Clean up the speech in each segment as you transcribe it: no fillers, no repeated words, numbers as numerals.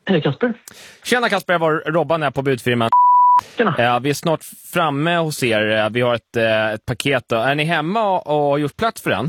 Hej Kasper. Tjena Kasper, jag var Robban här på budfirman. Tjena. Vi är snart framme hos er. Vi har ett paket då. Är ni hemma och har gjort plats för den?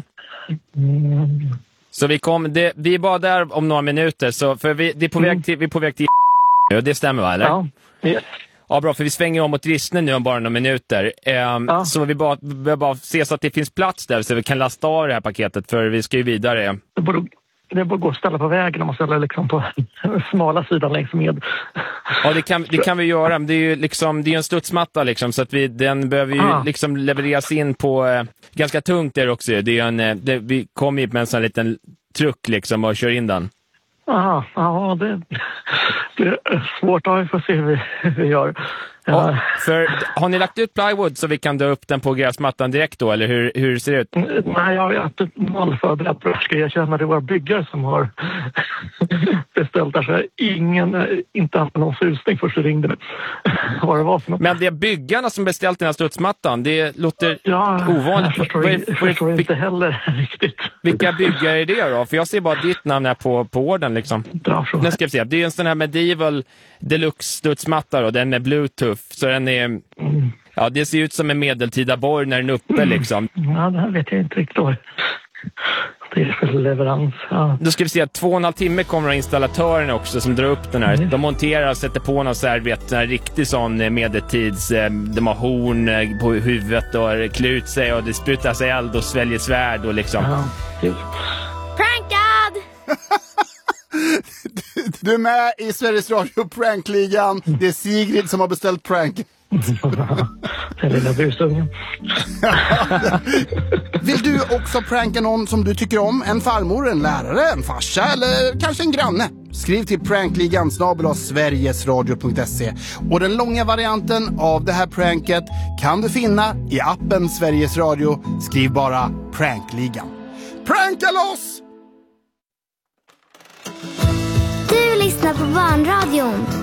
Så vi är bara där om några minuter. Så för vi är på väg till det stämmer va, eller? Ja, yes. Ja, bra, för vi svänger om mot Rissne nu om bara några minuter. Så vi bara se så att det finns plats där så vi kan lasta av det här paketet, för vi ska ju vidare. Det bara gå och ställa på vägen om man ställer liksom på smala sidan längs med. Ja, det kan vi göra. Det är ju liksom, det är en studsmatta liksom, så att den behöver ju liksom levereras in på ganska tungt där också. Vi kommer ju med en sån liten truck liksom och kör in den. Ja, det är svårt att vi får se hur vi gör. Ja, för har ni lagt ut plywood så vi kan dra upp den på gräsmattan direkt då, eller hur ser det ut? Nej, jag har inte noll förberett på det. Ska jag känna det var byggare som har beställt där, så jag inte haft någon susning först ringde mig. Vad det var för något. Men det är byggarna som beställt den här studsmattan. Det låter ovanligt. Jag förstår inte heller riktigt. Vilka byggare är det då? För jag ser bara ditt namn här på orden liksom. Nu ska vi se. Det är en sån här medieval deluxe studsmatta då, den med bluetooth. Så den är... Ja, det ser ut som en medeltida borg när den är uppe liksom. Ja, det här vet jag inte riktigt vad det är för leverans. Ja. Då ska vi se att 2,5 timme kommer installatörerna också som drar upp den här. De monterar och sätter på någon så här, vet, en riktig sån medeltids... De har horn på huvudet och klär ut sig och det sprutar sig eld och sväljer svärd och liksom... Ja. Prankad! Du är med i Sveriges Radio Prankligan. Det är Sigrid som har beställt prank. Den lilla busungen. Vill du också pranka någon som du tycker om? En farmor, en lärare, en farsa eller kanske en granne? Skriv till prankligan@sverigesradio.se. Och den långa varianten av det här pranket kan du finna i appen Sveriges Radio. Skriv bara Prankligan. Pranka loss! Du lyssnar på Barnradion.